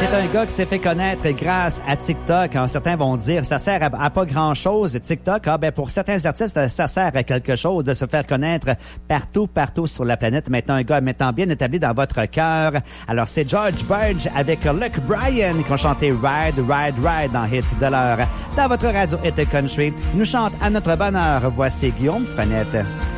C'est un gars qui s'est fait connaître grâce à TikTok. Certains vont dire ça sert à pas grand-chose, TikTok. Pour certains artistes, ça sert à quelque chose de se faire connaître partout sur la planète. Maintenant, un gars maintenant bien établi dans votre cœur. Alors, c'est George Burge avec Luke Bryan qui ont chanté Ride, Ride, Ride dans Hit de l'heure. Dans votre radio Hit Country, nous chante à notre bonheur. Voici Guillaume Frenette.